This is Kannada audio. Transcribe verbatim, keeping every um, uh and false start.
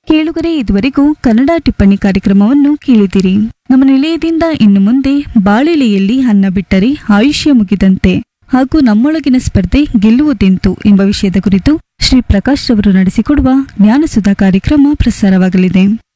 ಕೇಳುಗರೆ, ಇದುವರೆಗೂ ಕನ್ನಡ ಟಿಪ್ಪಣಿ ಕಾರ್ಯಕ್ರಮವನ್ನು ಕೇಳಿದಿರಿ. ನಮ್ಮ ನಿಲಯದಿಂದ ಇನ್ನು ಮುಂದೆ ಬಾಳೆಲೆಯಲ್ಲಿ ಅನ್ನ ಬಿಟ್ಟರೆ ಆಯುಷ್ಯ ಮುಗಿದಂತೆ ಹಾಗೂ ನಮ್ಮೊಳಗಿನ ಸ್ಪರ್ಧೆ ಗೆಲ್ಲುವುದೆಂತು ಎಂಬ ವಿಷಯದ ಕುರಿತು ಶ್ರೀ ಪ್ರಕಾಶ್ ರವರು ನಡೆಸಿಕೊಡುವ ಜ್ಞಾನಸುಧಾ ಕಾರ್ಯಕ್ರಮ ಪ್ರಸಾರವಾಗಲಿದೆ.